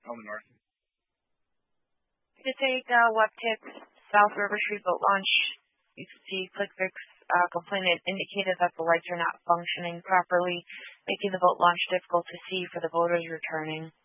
on the north. To take WebTIP South River Street boat launch, you can see ClickFix complainant indicated that the lights are not functioning properly, making the boat launch difficult to see for the boaters returning.